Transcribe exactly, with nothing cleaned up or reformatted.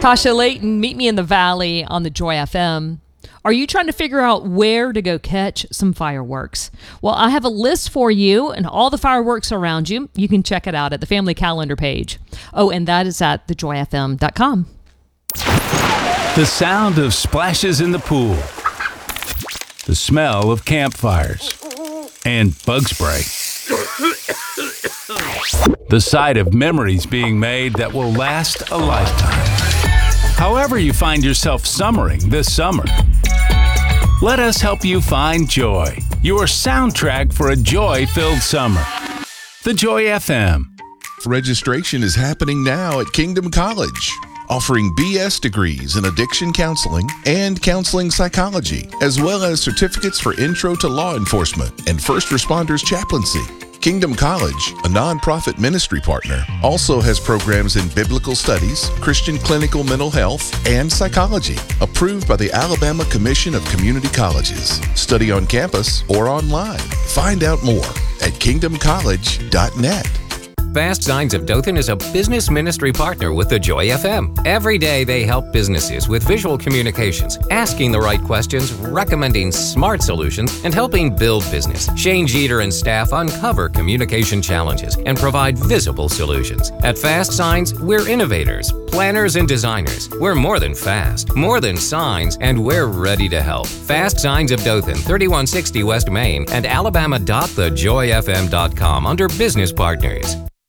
Tasha Layton, meet me in the Valley on the Joy F M. Are you trying to figure out where to go catch some fireworks? Well, I have a list for you and all the fireworks around you. You can check it out at the family calendar page. Oh, and that is at the joy f m dot com. The sound of splashes in the pool. The smell of campfires. And bug spray. The sight of memories being made that will last a lifetime. However you find yourself summering this summer, let us help you find joy, your soundtrack for a joy-filled summer. The Joy F M. Registration is happening now at Kingdom College, offering B S degrees in addiction counseling and counseling psychology, as well as certificates for intro to law enforcement and first responders chaplaincy. Kingdom College, a nonprofit ministry partner, also has programs in biblical studies, Christian clinical mental health, and psychology, approved by the Alabama Commission of Community Colleges. Study on campus or online. Find out more at kingdom college dot net. Fast Signs of Dothan is a business ministry partner with the Joy F M. Every day they help businesses with visual communications, asking the right questions, recommending smart solutions, and helping build business. Shane Jeter and staff uncover communication challenges and provide visible solutions. At Fast Signs, we're innovators, planners, and designers. We're more than fast, more than signs, and we're ready to help. Fast Signs of Dothan, thirty-one sixty West Main, and alabama dot the joy f m dot com under Business Partners.